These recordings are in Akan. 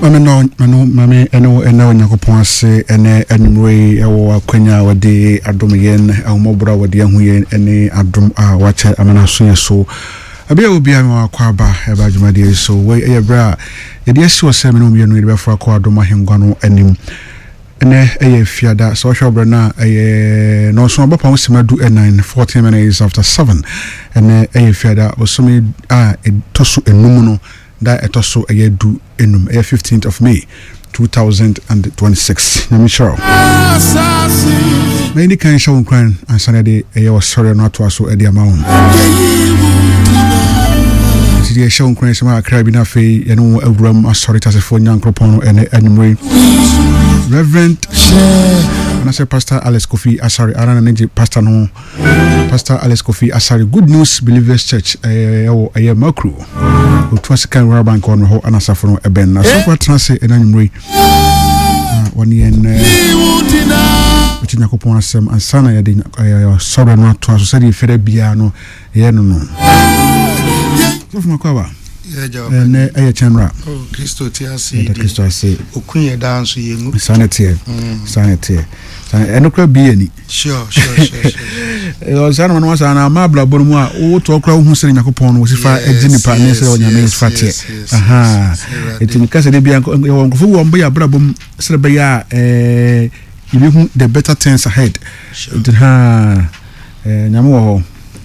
mame eno nyakopon ase ene anumre ewo akwanya wode adom yen ahomobra wode ahuye ene adom a wache amana so abia obi a akwa ba eba dwumade so we eyebra yede asi oseme no mienu yede befra kwa adom ahengwa no anim ene eye fiada so hwobra na eye no so abapa osimadu 9:14 minutes after 7 ene eye fiada osome a etoso enum no da etoso eye du enum 15th of May 2026 na Michelle many can show Ukraine and Sunday eye was sorry not to aso edi amount the show Ukraine sama krabina fe yenu awuram asori tasefo nyankropon ene anumre Reverend and I say Pastor Alex Kofi Asari Arana Neji Pastor no Pastor Alex Kofi Asari Good News Believers Church aye makru utwasika rabank on ho anasafo no eben na so kwatranse enanumre woni en uchinya kopon asem ansana ya de sorry no to aso say fere bia no ye no so from akwa ne aye chenra Kristo ti ase Kristo ase okunye danso yengu sanity enokra bi ani sure sana no sana mabla bonumu a wo to okra hu sere nyakopon no sifa ejinipa ne sere onyame fatie aha etini kase de bia wonkrofo wo mbo ya brabom sere be ya you the better things ahead nyame wo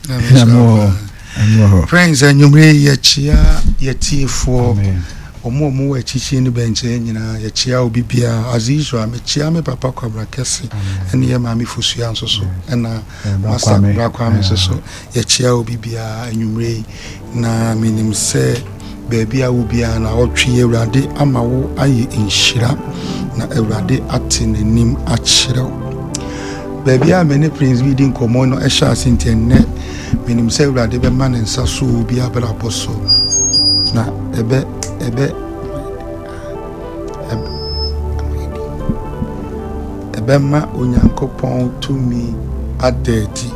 friends anyumre ye tiefo omo we chichi ni benche nyina ye chia obibia azizo amechia me papa kwa brakese ene ye mami fusu anso so ena masa brakwa me so ye chia obibia anyumre na minim se baby a obia na otwe Ewurade amawo aye inhira na Ewurade atenanim achira baby a many prince we din komo no ehya asintenne minim se Ewurade be man nsa so obia brabo so na ebe ma onyankopon to me adeti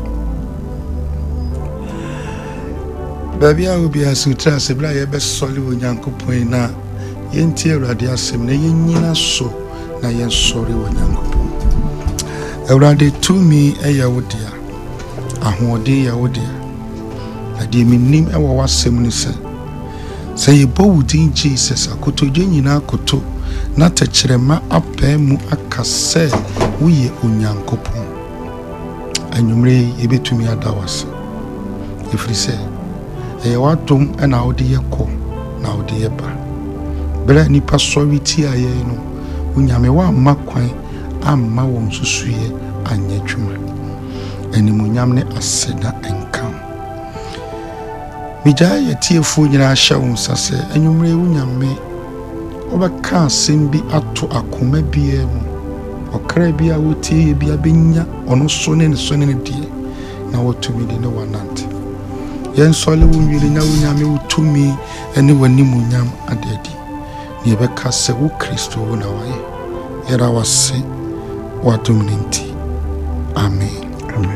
baby a obi asutra sebra ye be soli onyankopon na yenti Ewurade asem na yenyina so na yen sori onyankopon Ewurade to me eyawodia ahode yawodia ade minim ewo wasem ni se say ye bowudin Jesus akotoje nyina akoto na tekyerema apemu akase wuye onyankopon anyumre yebetumi adawase efrise ye watom na odi yekọ na odi yeba bere nipa sowiti aye no unyame wa makwan amma won susuye anyetwuma animunyam ne aseda enkam Mijaya yetiefo nyina ahya wo nsase anyumre wunyame obaka sembi ato akoma bia mu okra bia wotie bia benya ono so ne die na wotumi de ne wanante yen sole wunwiri na wunyame wotumi ene wanimunyam adedi ne yebeka se wo Kristo wo na waye yera wase watumninti amen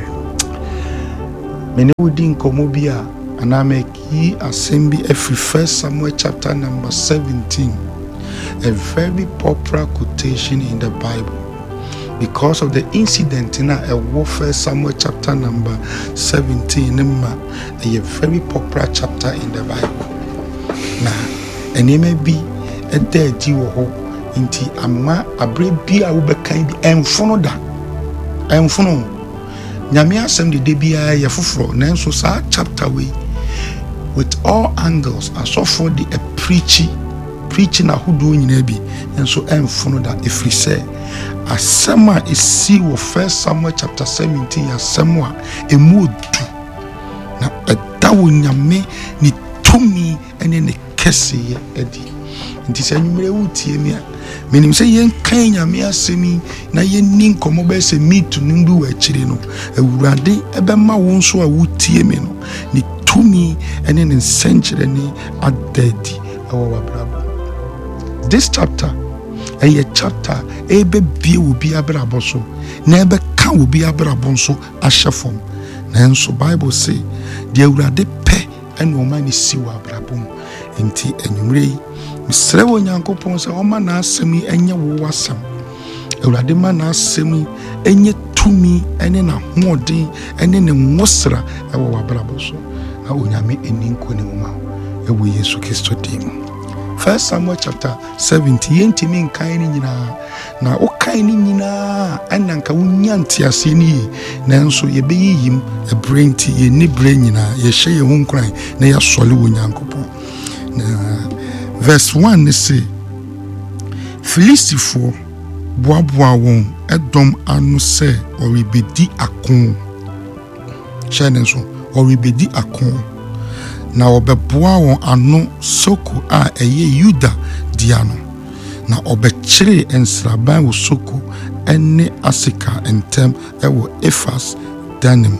mene wudin komo bia and I make ye assembly every 1 Samuel chapter number 17, a very popular quotation in the Bible because of the incident in a warfare. Samuel chapter number 17, a very popular chapter in the Bible. Now, and it may be a dead you inti ama abrebi a ubekan bi enfono da enfono nyame asem de bia ye foforo nanso sa chapter we with all angles as so for the preaching ahudu nyina bi enso enfono da efrise asema esi wo 1 Samuel chapter 17 asema emudu na dawo nyame ni tumi ene ne kese ye edi nti se nyumre wutie mi a menim se yen kan nyame asemi na yen nin komo be se mitu ndu wa chire no Ewurade ebe ma wo nso a wutie mi no ni tumi ene ne century ni adedi awo wabrabo. This chapter a chapter ebe bie obi abrabo so na ebe ka obi abrabo so ahyefom na enso Bible say the Ewurade pe ene o mani si wa abrabo nti anwumre yi mesrɛ wo Nyankopɔn sɛ ɔma na asɛm yi enye wo asɛm Awurade ma na asɛm yi enye tumi ene na hoɔden ene ne nwosra ɛwɔ w'abrabɔ so na onyame eni nkoni mu ma ɛwɔ Yesu Kristo dim. 1 Samuel chapter 70 yentimi nkan ni nyina na okan ni nyina enanka wonya ntiase ni nanso yebeyiyim ebrenti ye ni bre nyina ye hye ye honkran na ya sɔle wo Nyankopɔn. Na verse 1 ne say Filistifo boaboa won edom anu sɛ ɔrebedi akon hyɛne nso ɔrebedi akon na ɔbɛboa wɔn ano Soko a ɛyɛ Yuda dia no na ɔbɛkyere nsraban wɔ Soko ɛne Asika ntem ɛwɔ Efas Danim.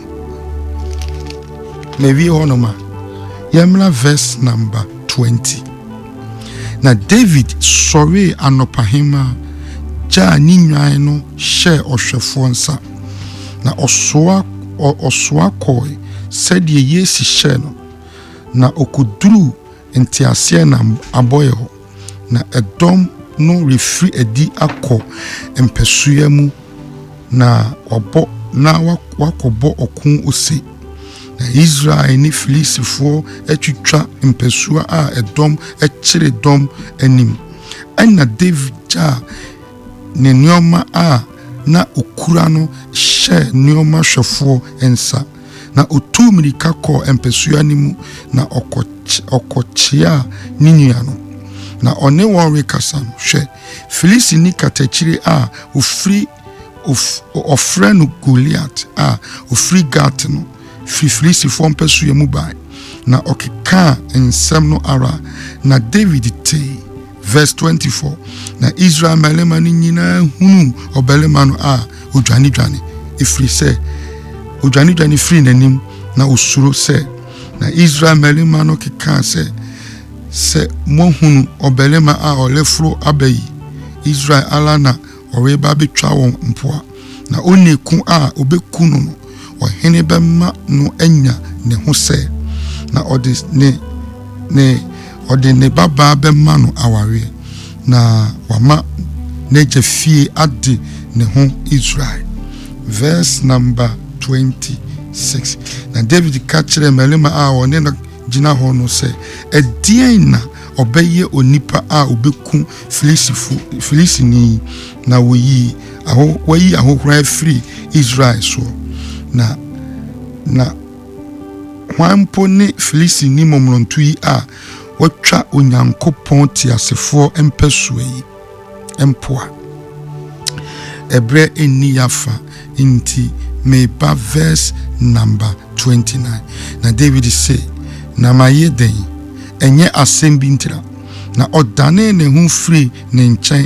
Mewi honoma yemla verse number 20. Na David sɔre anɔpahema gya ni nwan no hyɛ ɔhwɛfoɔ nsa na ɔsoa kɔe sɛdeɛ Yesi hyɛ no na okuduru ntiaseɛ na abɔyɛ hɔ na ɛdɔm no refiri adi akɔ mpɛsoa mu na wakɔbɔ ɔko ose na Israel ni Filistifo atwitwa mpɛsoa a ɛdɔm ɛkyere dɔm anim ɛna David gya ne nneɔma a na okura no hyɛ nneɔma hwɛfoɔ nsa na otu mirika kɔ mpɛsoa ni mu na ɔkɔkyea ne nua no na ɔne wɔn rekasa no hwɛ Filistini katakyire a ɔfrɛ no Goliath a ofiri Gat no Filistifo mpɛsoa mu bae na ɔkeka nsɛm no ara na David tee. Verse 24 na Israel mmarima no nyinaa hunu ɔbarima no a odwane efiri sɛ odwane firi n'anim na osuro sɛ na Israel mmarima no keka sɛ mohunu ɔbarima a ɔleforo abayi Israel ala na ɔreba betwa wɔn mpoa na oneku a obeku no ɔhene bɛma no anya ne ho sɛ na ɔde ne baba bɛma no aware na wama n'agya fie ade ne ho Israel. Verse number 26 na David ka kyerɛ mmarima a ɔne no gyina hɔ no sɛ ɛdeɛn na ɔbɛyɛ onipa a obeku Filistini na wayi ahohora firi Israel so na hwampo ne Filistini momronto yi a watwa Onyankopɔn tiasefoɔ mpɛsoa yi mpoa ebre eni yafa inti meba verse number 29 na David say na maye den enye asɛm bi ntira na ɔdane ne ho firi ne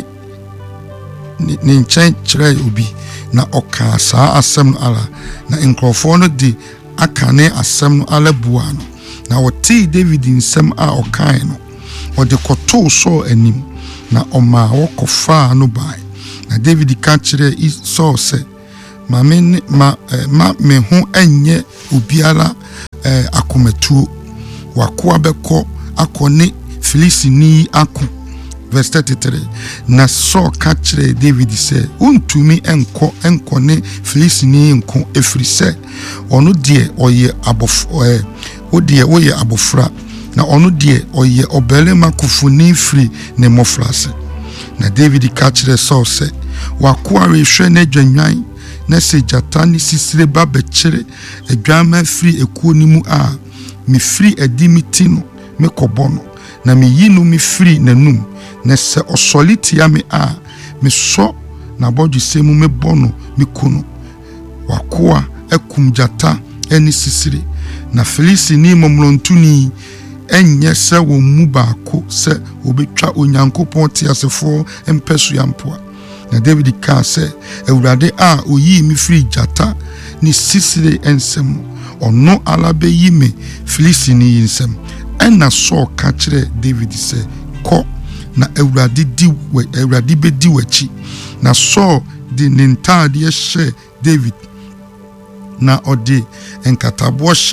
nkyɛn kyerɛ obi na ɔka saa asɛm no ala na nkrɔfoɔ no de akane asɛm no ala bua no na wɔte David nsɛm a ɔkae no ɔde kɔtoo Saul anim na ɔma wɔkɔfaa no bae na David ka kyerɛ Saul sɛ ma me ho enye obiara akomatuo wakoa bɛkɔ akɔne Filistini ako. Verse 33 na Saul ka kyerɛ David sɛ untumi enkɔne Filistini nko efiri sɛ ɔno deɛ ɔyɛ woyɛ abofra na ɔno deɛ ɔyɛ ɔbarima kofuni firi ne mmɔfrase. Na David ka kyerɛ Saul sɛ wakoa rehwɛ n'adwanwan na sɛ gyata ne sisire ba bɛkyere adwama firi ekuo ni mu a mefiri adi miti no mekɔbɔ no na meyi no mefiri n'anum na sɛ ɔsɔle tia me a mesɔ na bɔdwesɛ mu mebɔ no meku no wakoa akum gyata ani sisire na Filistini momrontuni enye sɛ wɔn mu baako sɛ obetwa Onyankopɔn tiasefoɔ mpɛsoa mpoa. Na David ka sɛ Awurade a oyi mi firi gyata ne sisire ensɛm ɔno ala bɛyi me Filistini nsɛm. Ɛna Saul ka kyerɛ David sɛ kɔ na Awurade bɛdi w'akyi. Na Saul de ne ntaadeɛ hyɛ David na ɔde nkataboɔ hyɛ no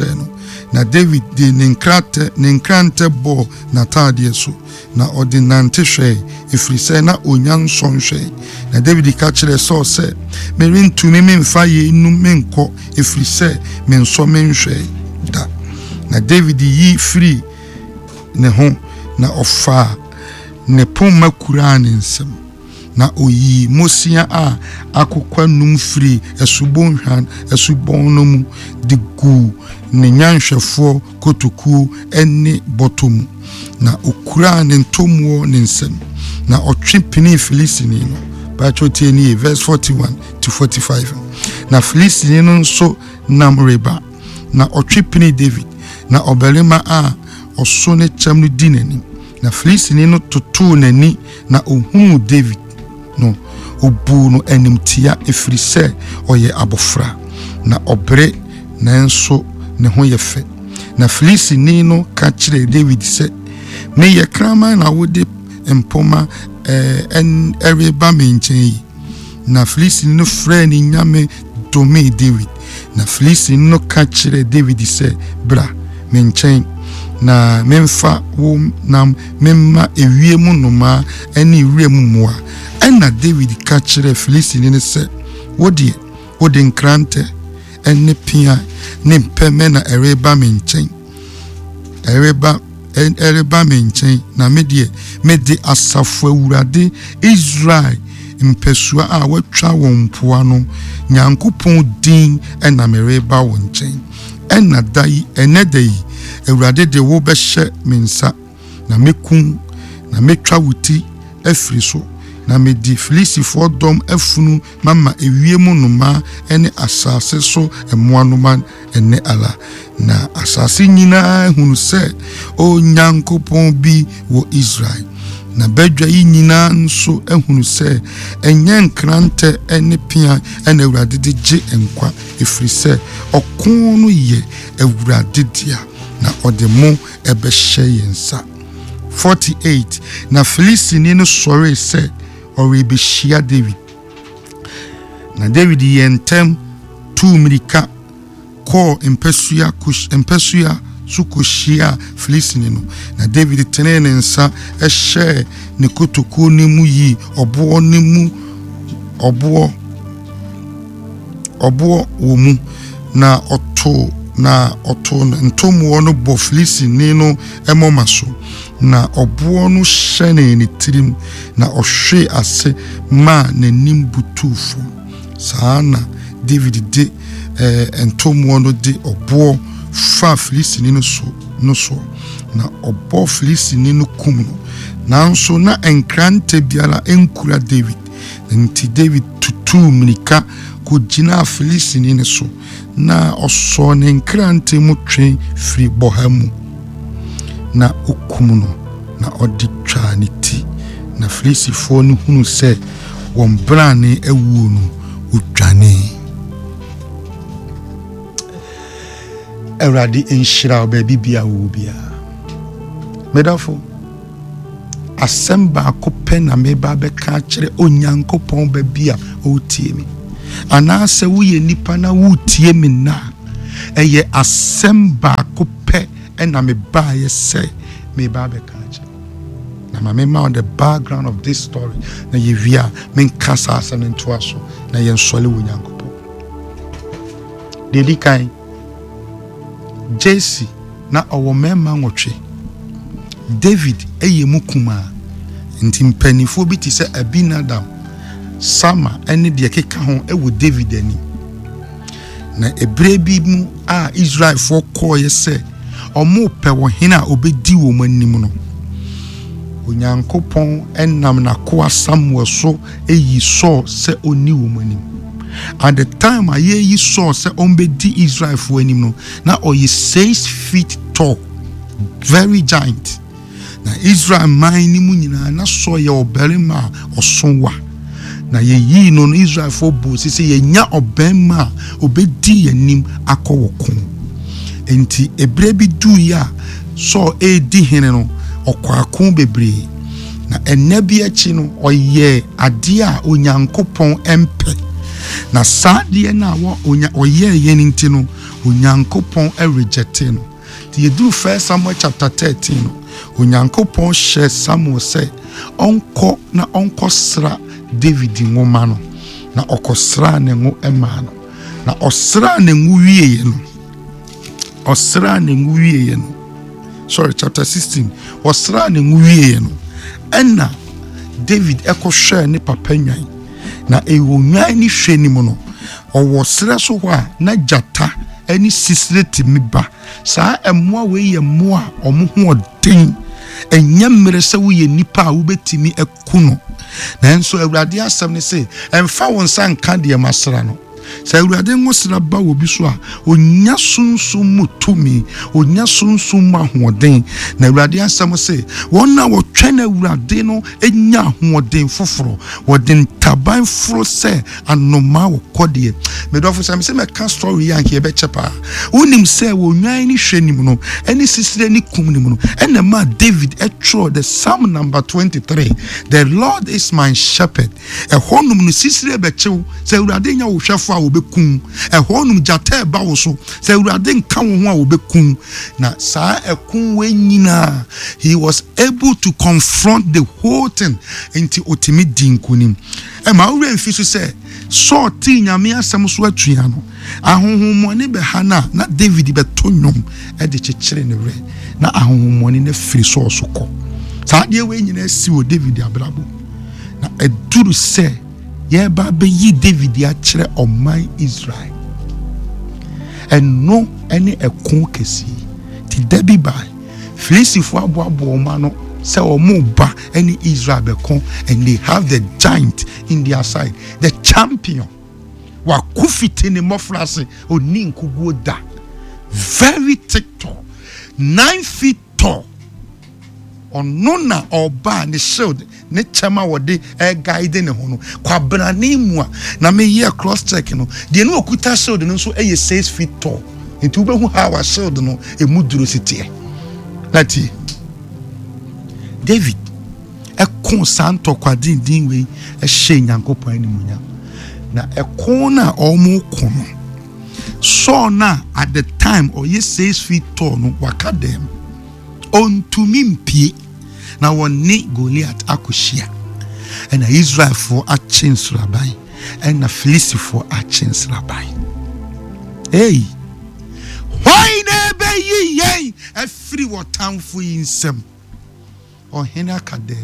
na David de nenkrante bo n'atade so na odi nante hwe efiri sɛ na onyan son hwe na David ka kyerɛ Saul sɛ merentumi memfa ye nu menkɔ efiri sɛ menso menhwe da na David yi free ne ho na ofa ne poma kura ne nsem na oyi mosia a akokwa num free esubonhwan no mu de gu ne nyanhwefo kotoku ene bottom na okura ne ntomuo ne nsem na otwepini Filistini no Bachoteni verse 41 to 45 na Filistini no nso namreba na otwepini David na obelema a oso ne kyam no dinani na Filistini no tutu nani na ohunu David no obu no animtia efiri sɛ ɔyɛ abofra na ɔbre nanso ne ho yɛ fɛ na Filistini no ka kyerɛ David sɛ me yɛ kraman na wode mpoma ɛreba me nkyɛn yi na Filistini no frɛ ne nyame dome David na Filistini no ka kyerɛ David sɛ bra me nkyɛn na memfa wo nam memma ewie mu noma ɛne ewie mu moa ɛna David ka kyerɛ Filistini ne sɛ wode nkrante ɛne pia ne mpɛmɛ na ɛreba me nkyɛn na mede asafo awurade Israel mpɛsua a watwa wɔn mpoa no Nyankopɔn din ɛna mereba wɔn nkyɛn ɛna ɛnɛ da yi awurade de wo bɛhyɛ me nsa na mekun na metwa wuti afiri so na medi Filistifo dom afunu mama ewie mu noma ene asase so emoanoma ene ala na asase nyina hunu se o Nyankopɔn bi wo Israel na badwa yi nyina nso ehunu se enye nkrante ene pia ene awurade de gye enkwa efiri se okon no ye awurade dia na odemo ebehye yensa 48 na Filistini no sɔre sɛ ɔrebɛhyia David na David yentem tu mirika kɔ mpɛsua sukohyia Filistini no na David tene ne nsa ɛhyɛ ne kotoko ne mu yi ɔboɔ ne mu ɔboɔ wɔ mu na ɔto ntomuo no bɔ Filistini no ɛmɔma so na ɔboɔ no hyɛne ne tirim na ɔhwe ase ma n'anim butufo saa na David de ntomuo no de ɔboɔ fa Filistini no so na ɔbɔ Filistini no kum no nanso na enkrante biara enkura David nti David tutu mmirika kogina Filistini no so na ɔsɔ ne nkrante mu twen firi bɔha mu na okum no na ɔde twa ne ti na Filistifo no hunu sɛ wɔn brane awuo no odwane Awurade enhyira baabi bia wo bia medafo asɛm baako pɛ na meba bɛka kyerɛ Onyankopɔn baabi a ɔtie me anaasɛ woyɛ nipa na wotie me na ɛyɛ asɛm baako pɛ ɛna meba yɛ sɛ meba bɛka kyerɛ na mama on the background of this story na yɛwia menkasa asɛm ntoa so na yɛnsɔle wo Nyankopɔn dedi kan Jesse na ɔwɔ mɛma nwɔtwe David ɛyɛ mu kuma nti mpanifo bi te sɛ Abinadab Sama ene de keka ho ewo David ani na ebre bi mu a Israel fo koye se omo pe wo hena a obedi wo manim no Onyankopɔn enam na ko Samuel so eyi Saul se oni wo manim at the time ayi Saul se ombedi Israel fo anim no na oyi 6 feet tall very giant na Israel man ni mu nyina na so ye oberima osonwa na yeyi no Israel for bo sisi yenya obema obedi yanim akɔwɔko enti ebre bi du ya so edi hene no ɔkwako bebre na enne bi achi no ɔyɛ ade a Onyankopɔn empe na sadeɛ na ɔyɛ yɛn nti no onyankopɔn reject no. The do 1 Samuel chapter 13 no. Onyankopɔn share Samuel say onko na onko sra David ngoma no. Na okosra ne ngo ema no. Na osra ne ngo wiye no. Osra ne ngo wiye no. Sorry, chapter 16. Osra ne ngo wiye no. Enna David share ne papa nwan. Na ewo nwan ni hwe ni mu no. Owo sra so ho a na jata any sisire mi ba saa emoa we ye moa omo ho odin enya mmere se wo ye nipa a wo betimi ekuno na enso awurade asem ne se emfa won san ka de masra no se awurade ngosra ba wo bi so a onya sunsum mutumi onya sunsum ahoden na awurade asem se won na wo twa na awurade no enya ahoden foforo wodin taban foro se anoma wo kode me do fo se me ka story yank ye be chepa unim se wo nwan ni hwenim no eni sisire ni kumnim no ena ma David etro the Psalm number 23 the Lord is my shepherd e honum no sisire be chew se awurade nya wo hwefo a wo bekun e honum jata ba wo so se awurade nka wo ho a wo bekun na saa ekun we nyina he was able to confront the whole thing into otimi dinkunim e ma wo remfi so se so ti nyame asem so atua no ahonhomone be hana na David be tonyom e de chekere ne wre na ahonhomone na firi so ko saa de we nyina si wo David abrabo na eduru se ye ba be yi David ya kire oman Israel eno ene ekon kesi ti dabi bai Filistifo aboabo ma no se omo ba any Israel bekon and they have the giant in their side the champion wa kufiti ne mofrase oni nkuguo da very thick tall 9 feet tall onona oba ne shield ne chama wode guide ne ho no kwabrane mu a na me ye cross check no de no okuta shield no so 6 feet tall into be hu how a shield no emuduro sitie lati David ekon santo kwadin we ehye nyankopon animunya na ekon na omo kono so na at the time or 6 feet tall no waka dem on to mimpie na woni Goliath akohia and Israel for a chance rabai and a Philistine for a chance rabai hey why never ye a free what town for insem or hena kadem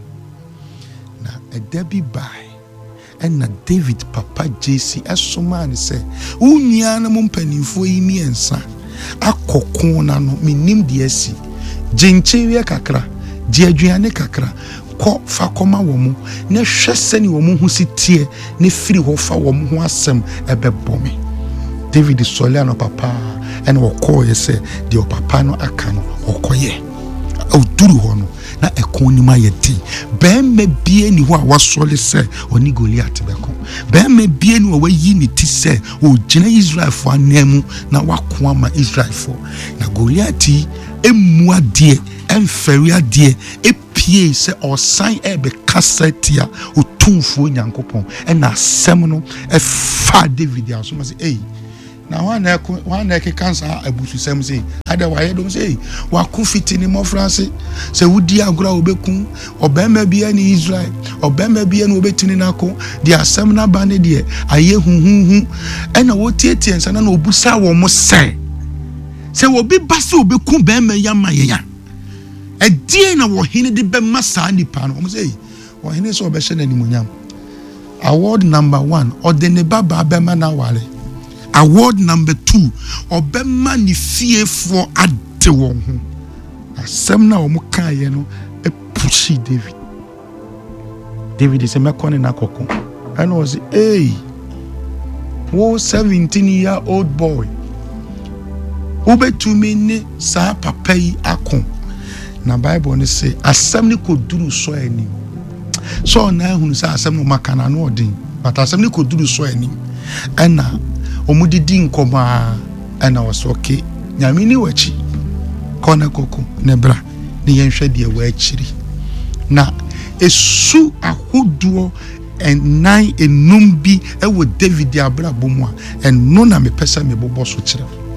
na a Debbie by and na David papa JC asoma ne say unia na mumpanimfo yi miensa akokon na no minim de asi jinchewe kakra di aduane kakra ko fa koma wo mu na hwese ni wo mu hu sitie ne firi ho fa wo mu hu asem ebebome David Soliano papa and wo ko ye say de papa no aka no okoye oduru ho no na ekonima yeti be me bie ni ho a wasole say oni Goliath beko be me bie ni wa yi ni ti say o gina Israel fo anemu na wako ama Israel fo na Goliath emua die emferia die epie se osan ebe kasetia otumfo nyankopon e na asem no e fa David aso ma say eh na wan ek cancer abusu sem say ada wa yedom say wa ku fitini mo France se wudi agura obekun obema bia ni Israel obema bia no obetini nako di asem na ba ne de aye huhuhu e na wo tietie nsa na obusa wo mo se obi basa obekun bema yama yeya e die na wo hene de be masa nipa no mo say wo hene so obehye na nimunyam award number 1 odene baba bema na wale award number 2 obema ni fie for ade won ho asem na omo kaye no e pushi David is a mekone na kokon and was hey wo 17-year-old boy obetumi ne sa papa yi akon na Bible ne say asem ni koduru so ani so na ehunu say asem no makana no odin but asem ni koduru so ani ena omudidi nkoma ena was okay nyame ni wachi kona koko nebra ni yenhwe de wa achiri na esu ahoduo ennan enum bi ewo David abrabom a eno na me pesa me bobo so kire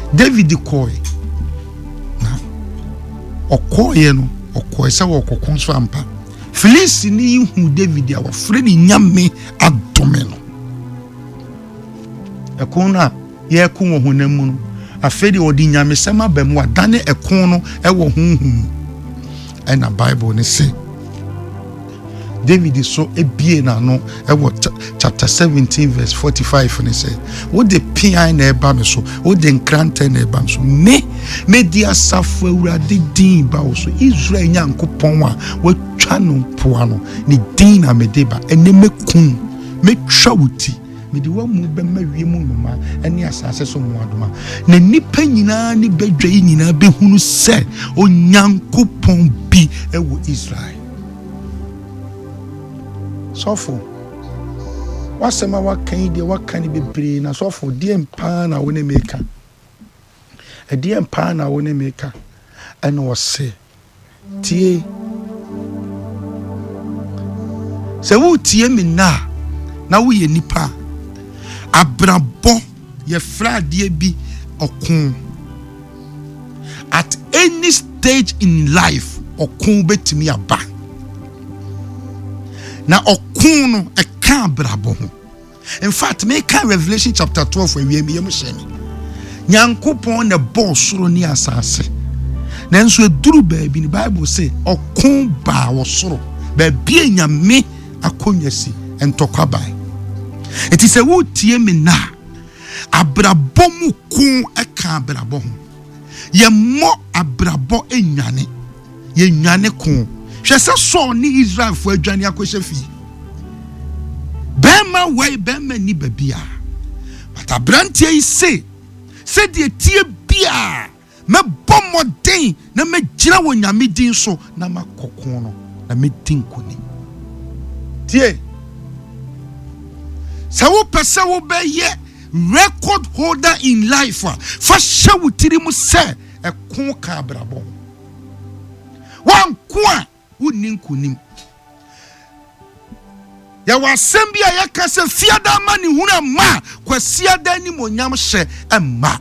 David koi na okoye no okoye se wo kokon so ampa Filistini hu David a wofre ni nyame adome no ekon na ye kun wo honamu no afedi odi nyame sema bamu adane ekon no ewo hunhum and a Bible ne say David is so ebie na no chapter 17 verse 45 and say what the pin na eba me so what the nkrante na eba me so me dia safo awurade din ba wo so Israel nyankopon a watwa no poa no ni din na medeba ene mekun metwa wuti me di wa mu be mawie mu noma ene asase so mu adoma na nipa nyina ni badwa nyina behunu se onyankopon bi ewo Israel. Sofo wasema wakan de wakan bebre na sofo de empa na woni meka e de empa na woni meka ene wose tie se wo tie me na wo ye nipa abrabo ye frade bi okun at any stage in life okun betimi aba na okun no e ka brabo ho. In fact me ka Revelation chapter 12 we me yem shemi nyankopon na bo soro ni asase na nso eduru ba bi ni Bible say okun ba wo soro ba bi nyame akonyasi entokwa bai. It is a wo tie me na abrabo mu kun e ka brabo ho ye mo abrabo enwane ye nwane kun hwese so ni Israel fo adwane akohye fi bema way bema ni babia but abrantie yi say de tie bia me bomoden na me gira wo nyame din so na makokon no na me din koni tie sa wo pese wo be ye record holder in life fa shawu tirimu se ekon ka brabo wan kwa unin kunim ya wasembia ya kase fiada mani huna ma kwa siada ni monyam hye emma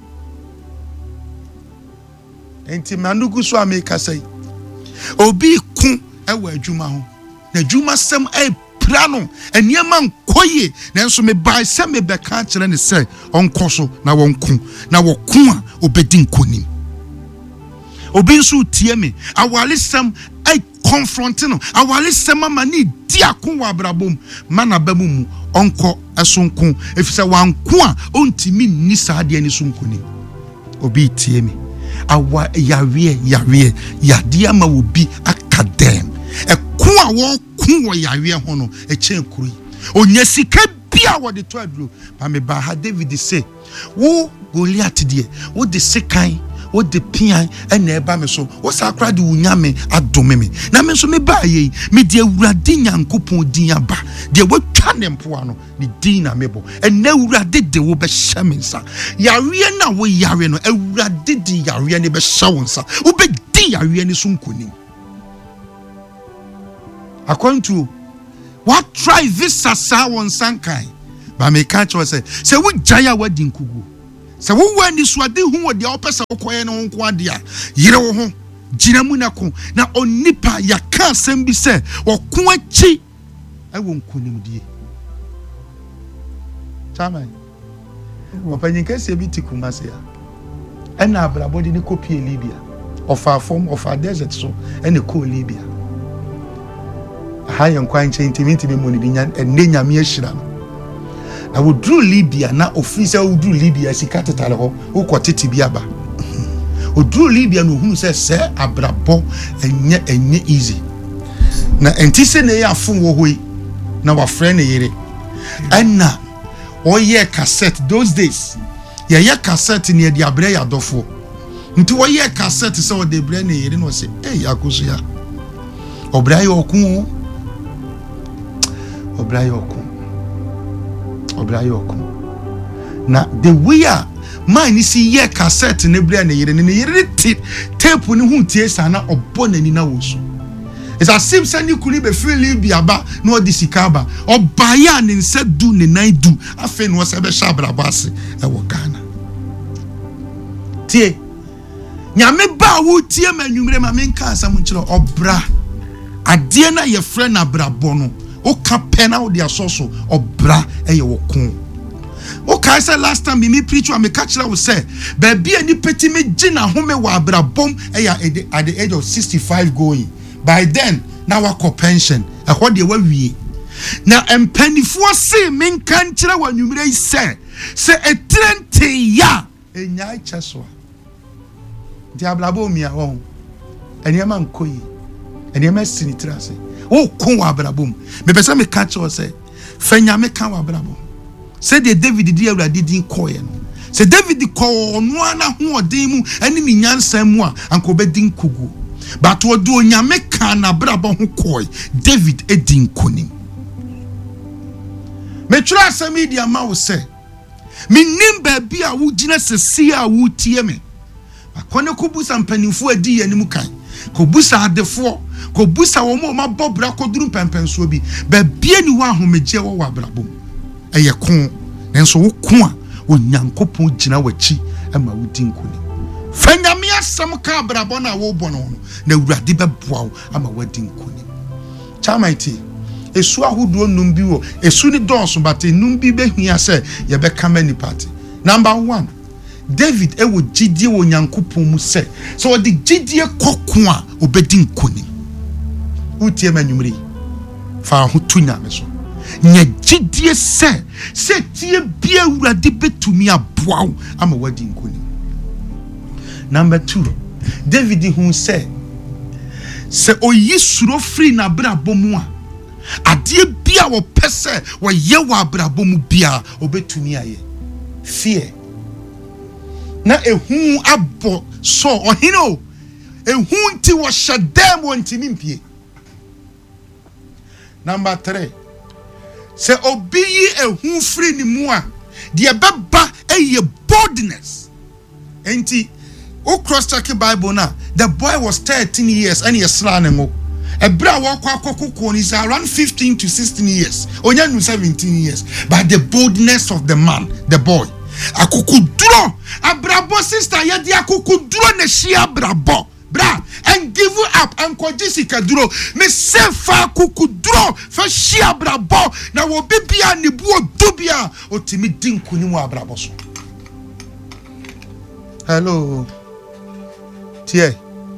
enti manugu so ameka sei obi ku ewa adwuma ho na adwuma sem prano eniema nkoye nanso me bai se me beka kire ne se onkoso na wonku na woku a obedi nkonim obi nso tie me awale sem confronting awale sem ma ni di akon wa brabom mana bamu mu onko esonko efisa wanko a ontimi ni saade ani sonkonim obi tie me awa yawe yade ama obi akadem ekon a wo kun wo yawe ho no echen kuru onya sika bia wo de to aduro ba me ba ha David say wo Goliath die wo de sekan wo de pian ena eba me so wo sakra de unyame adome me na me so me ba ye me de awurade nyankopon din aba de wo twa ne mpoa no ni din na mebo ena awurade de wo be hyamensa yawe na wo yawe no awurade di yawe ne be hyawonsa wo be di yawe ne so nkonim according to what try this sasa won sankai ba me catch we say wo jaya wadi nkugu se wo wani suade hu wo de opesa okoye no nko ade a yire wo ho giramu na ko na onipa ya ka asem bi se okon achi ewo nkonim die chaman opanyin kase bi tikuma se ya ena abrabodi ni kopie Libya of our form of our desert so ena ko Libya ha yan kwan ntimi mo ni nya enne nyame ahira na wo dru Libya na official wo dru Libya sika tetale ho wo kwotete bi aba wo dru Libya no hunu se abrabo enye easy na entise ne ya fun wo hoi na wa frɛ ne yere enna o ye cassette those days ye cassette ne de abre ya dofo nti wo ye cassette se o de bre ne yere no se yakoso ya obraye okun na the way man is here cassette ne bre ne yere tape ne hu tie sana obo nani na woso it's as if sani kuri be feel Libya ba no di sikaba obaya ne nsa du ne nan du afi no se be shabra base e wo Ghana tie nyame ba wo tie manwumre ma menka asam nkyerɛ obra ade na ye frɛ na brabɔ no o ka pena wo dia soso obra eye wo ko o ka say last time me preach wa me ka kyerɛ wo say ba bia ni peti me gina home wa brabom eye at the age of 65 going by then na wa ko pension ehɔ de wa wie na empanifoɔ se menka nkyerɛ wa nwumre yi say etrente ya enya kyɛso di ablabo mi ahon enema nkoyi enema sinitrase wo kon wa abrabom me pese me ka kyerɛ say fanya me ka wa abrabom say de David di awurade din koye no say David ko no ana ho odin mu ani mi nyansan mu a anko bedin kugu but wo do nyame ka na abrabom ho koye David edin konim me try asem media ma wo say me nim ba bia wo gina sesi a wo tie me akone ko busa mpanimfo adi yanimu kan ko busa adefo ko busa wo mo mabobra ko duru pempenso bi ba bia ni wo ahomegye wo abrabom eye ko nenso wo ko a onyankopon gina wachi ama wo din ko ni fanyame asem ka abrabom na wo bɔ no na awurade bɛboa wo ama wo din ko ni chamaiti esu ahodo num bi wo esu ni dɔnso but num bi behia sɛ ye bɛka mani party number 1 David ewo gidie wo nyankopon mu sɛ so odi gidie kokko a obedi nkoni utie manwumri fa ho tunya me so nya gidie sɛ tie bia awurade betumi aboa wo ama wadi nkoni number 2 David hu sɛ oyi suro free na brabɔ mu a ade bia wo pese wo ye wo abrabɔ mu bia obetumi aye fear na ehu abo so ohino ehu nti wo hyedam wonti mimpie number 3 se obi yi ehu free ni mu a de beba eye boldness enti o cross check Bible na the boy was 13 years and he slan ngo ebra wo akokoko is around 15 to 16 years onya nu 17 years by the boldness of the man the boy akukuduro abrabo sister ye dia akukuduro na shia abrabo bra and give up and kojisika duro me sefa akukuduro fa shia abrabo na wo bibia ne bu odubia otimi dinkuni mu abrabo so hello tie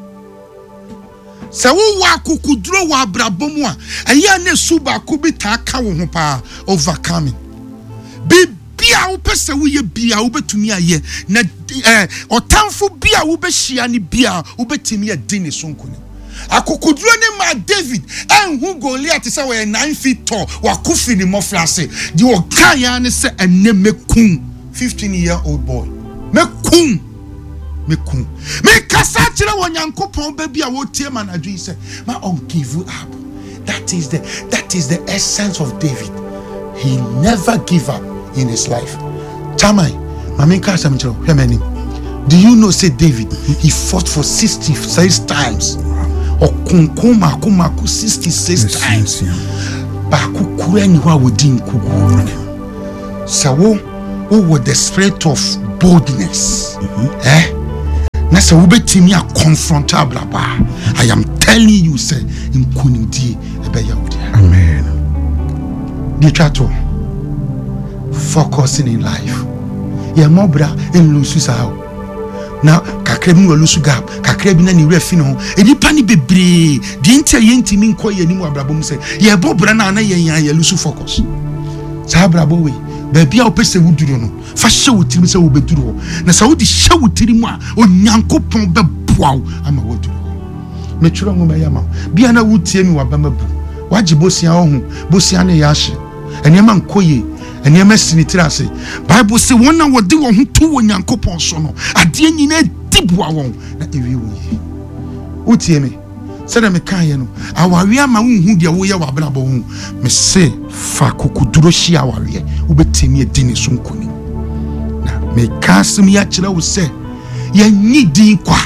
se wo wa akukuduro wa abrabo mu a eya ne suba ko bi ta ka wo ho pa overcoming bia wo pese wo ye bia wo betumi aye na otamfo bia wo be hia ni bia wo betumi adini sonkoni akukuduro ne ma David enhu Goliath se we 9 feet tall wa kufi ni mofrase di wo kan ya ne se enne mekun 15-year-old boy mekun me kasa kire wo nyankopon ba bia wo tie manadwi se ma on give you up that is the essence of David. He never give up in his life. Chamai, Maminka Samchero, Hemeni. Do you know, say David, he fought for 66 times. Or Kumaku 66 times. Baku Kureni wa within Kugu. So, who was the spirit of boldness? Nasa ubetimi a confrontable. I am telling you, say, in Kunindi, Amen. Dear Chato, focusing in life. Ya mobra en lusu sao. Na kakra mi lusu gap, kakra bi na ni refi no. Enipa ni bebre, di ntia ye ntimi nko ye ni mu abrabom se. Ye bobra na ye lusu focus. Sa abrabo we, ba bia opese wuduro no. Fa hye wotiri se wo beduro. Na sa wo di hye wotiri mu a onyankopon be boaw ama woduro. Metwura ngoma ya ma. Bia na wutie mi wa bamabu. Waji bosia ohun, bosia ne ya hye. Enema nkoye enema sinitrase Bible say wona wodi wo ho to wonyankopon so no ade nyina dibua won na ewi wo yi utie me se na me kan ye no awawe ama wo hu de wo ye wabrabo hu me se fa kokuduro hia awawe wo betimi edini so nkoni na me kasem ya kire wo se ye nyidi kwa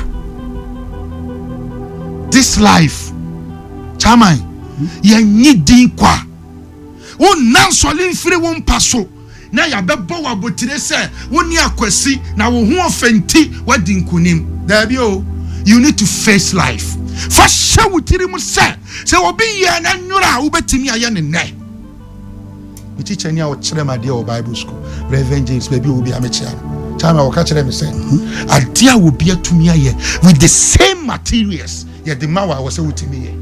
this life chamai ye nyidi kwa wo nansole mfiri wo mpaso na ya bebo wa botire se woni akwasi na wo ho ofenti wadi nkunim dabi o you need to face life fa shawu tirimu se obi ye na nwura wo betimi aye ne nne mi teacher ni a wo kire ma de o Bible school Reverend James baby obi amechia time I catch them say adia wo bia tumi aye with the same materials ye the mawa wo say wutimi ye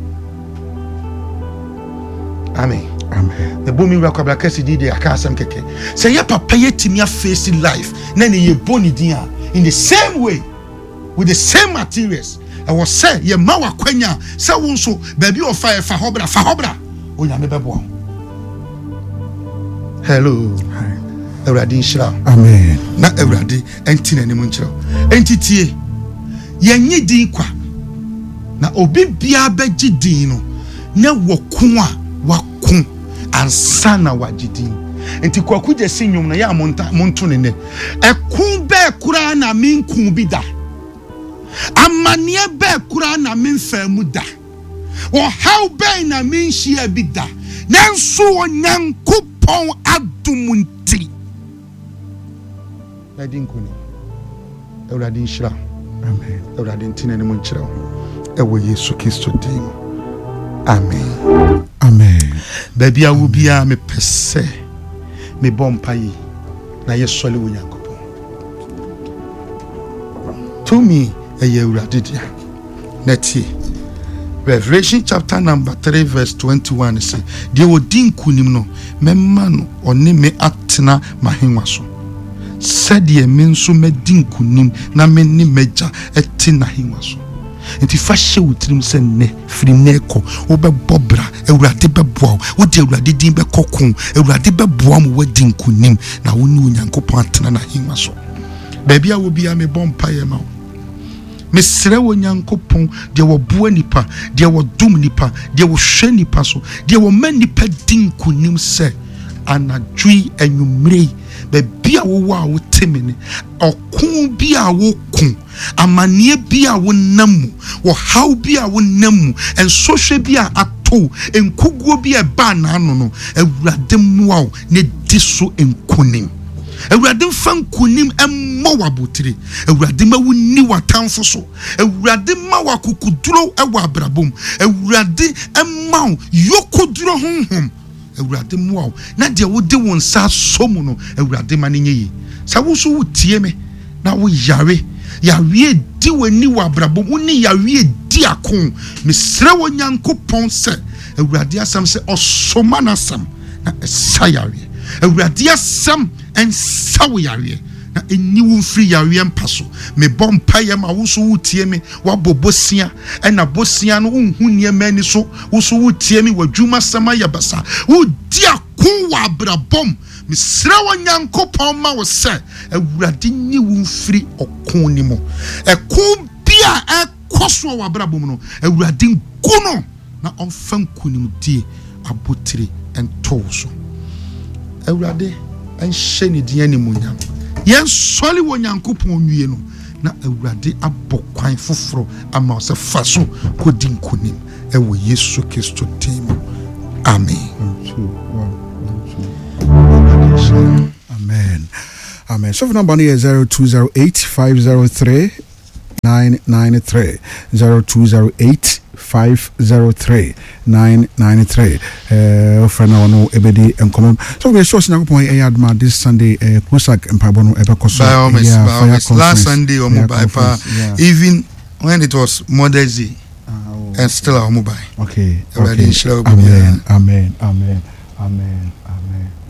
amen. Amen. The booming rock of Lakasi did the Akasam Keke. Say, ya papa yet me facing life. Nene ye boni dia in the same way with the same materials. I was say, ye mawa kwenya, say wonso, baby or fire for hobra. Onya me bebo. Hello. Hi. Euradi shira. Amen. Na euradi entine ni munchiro. Entitie. Ye nyi din kwa. Na obi bia beji din no. Ne wokunwa wakun ansana wajidin enti kwaku je sinyum na ya monto ne ekun be kura na minkun bi da amanie be kura na minfamu da wo how be na minhia bi da nanso onyankopon adumunti na dinkuni Euradi nshira Amen. Euradi ntine ne munchira ewo Yesu Kristo dim amen. Amen. Baby I will be me pese me bompayi na yesole wo Yankopon to me eye urade dia netie Revelation chapter number 3 verse 21 say de odin kunim no memma no one me atena mahenwa so said ye me nso medin kunim na me ni meja etina henwa so enti fa hye wutrim se ne firi neko wo bebobra Ewurade beboa wo de Ewurade din bekokon Ewurade beboa mo wadi nkunim na wo ni Onyankopon atena na hinwa so baby a wo bia me bompa ye ma me sere wo Onyankopon de wo boa nipa de wo dum nipa de wo hwe nipa so de wo ma nipa din nkunim se anadwi anwumrei baby a wo wa wo temene okun bi a wo kun amanie bi a wo namu wo how bi a wo namu en sohwe bi a ato enkuguo bi e ba na ano no Ewurade muaw ne diso enkunim Ewurade fankunim emmo wabotire Ewurade ma woni watamfo so Ewurade ma wakukuduro ewa abrabom Ewurade emma yokuduro honhom Ewurade muaw na de wo de won sa somu no Ewurade ma ne nyi sa wo so wutie me na wo yare yawie di wani wa abrabom woni yawie di akon mesre wo Nyankopon se Ewurade asam se osoma na sam na esa yare Ewurade asam ensa wo yare na eni wo mfiri yare mpaso me bompa ye ma wo so wutie me wa bobosia na bosia no unhu niema ni so wo so wutie me wadwuma sama yabasa wo di akon wa abrabom mesre wo Nyankopon ma wo se Ewurade nyi wo mfiri okon ni mo ekon bia ekoso wa abrabom no Ewurade nkuno na onfan kunim die abotire entoso Ewurade enhye ni die ni munyam yen soli wo Nyankopon nwie no na Ewurade abokwan foforo ama se faso kodi nkunim ewo Yesu Kristo tim amen. Amen. Amen. So for number is 0208 503 0208 503 993. For now, no ebedi enkomem. So we show Nyankopon Eyadma this Sunday. Kusak Mpabono Ebekoso. Last Sunday or mobile even when it was Mother's Day and still our mobile. Okay. Amen. Amen. Amen. Amen. Amen.